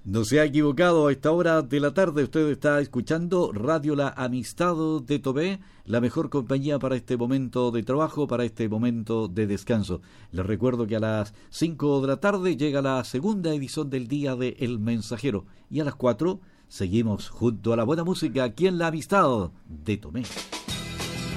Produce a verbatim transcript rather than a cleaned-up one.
No se ha equivocado, a esta hora de la tarde usted está escuchando Radio La Amistad de Tomé, la mejor compañía para este momento de trabajo, para este momento de descanso. Les recuerdo que a las cinco de la tarde llega la segunda edición del Día de El Mensajero y a las cuatro seguimos junto a la buena música aquí en La Amistad de Tomé.